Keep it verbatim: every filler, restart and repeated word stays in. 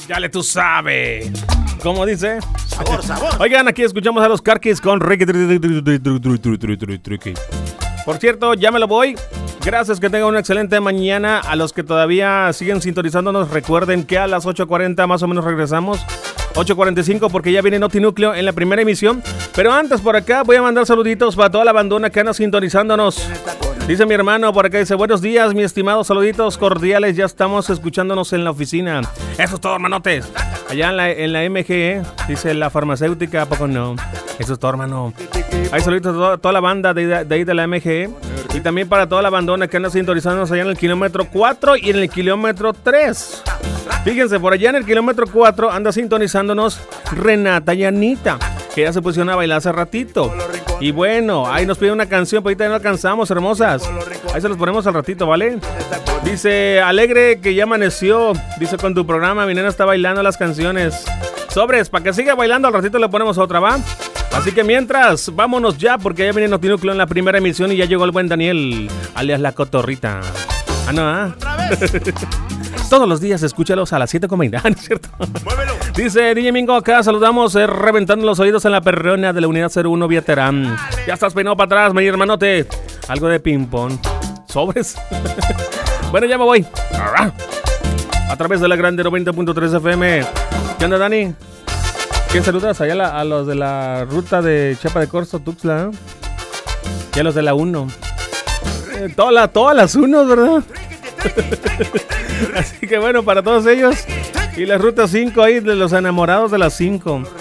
Ya le tú sabes. ¿Cómo dice? Sabor, sabor. Oigan, aquí escuchamos a los Carquis con Ricky. Por cierto, ya me lo voy. Gracias, que tengan una excelente mañana. A los que todavía siguen sintonizándonos, recuerden que a las ocho cuarenta más o menos regresamos. ocho cuarenta y cinco porque ya viene Notinúcleo en la primera emisión. Pero antes por acá voy a mandar saluditos para toda la bandona que anda sintonizándonos. Dice mi hermano por acá, dice, buenos días, mi estimado, saluditos cordiales, ya estamos escuchándonos en la oficina. Eso es todo, hermanotes. Allá en la, en la M G E, dice la farmacéutica, ¿a poco no? Eso es todo, hermano. Hay saluditos a toda, toda la banda de, de ahí de la M G E. Y también para toda la bandona que anda sintonizándonos allá en el kilómetro cuatro y en el kilómetro tres. Fíjense, por allá en el kilómetro cuatro anda sintonizándonos Renata y Anita, que ya se pusieron a bailar hace ratito. Y bueno, ahí nos pide una canción, pero ahorita ya no alcanzamos, hermosas. Ahí se los ponemos al ratito, ¿vale? Dice, alegre que ya amaneció. Dice, con tu programa mi nena está bailando las canciones. Sobres, para que siga bailando, al ratito le ponemos otra, ¿va? Así que mientras, vámonos ya, porque ya viene Notinúcleo en la primera emisión y ya llegó el buen Daniel, alias La Cotorrita. Ah, no, ¿ah? Todos los días escúchalos a las siete con veinte, ¿no es cierto? ¡Muévelo! Dice D J Mingo acá, saludamos, eh, reventando los oídos en la perrona de la unidad cero uno vía Terán. Ya estás peinado para atrás, mi hermanote. Algo de ping-pong. ¿Sobres? Bueno, ya me voy. A través de la grande noventa punto tres F M. ¿Qué onda, Dani? ¿Qué saludas allá a, la, a los de la ruta de Chiapa de Corzo, Tuxtla? ¿Eh? Y a los de la uno. Eh, todas, la, todas las unos, ¿verdad? Así que bueno, para todos ellos. Y la ruta cinco ahí de los enamorados de las cinco.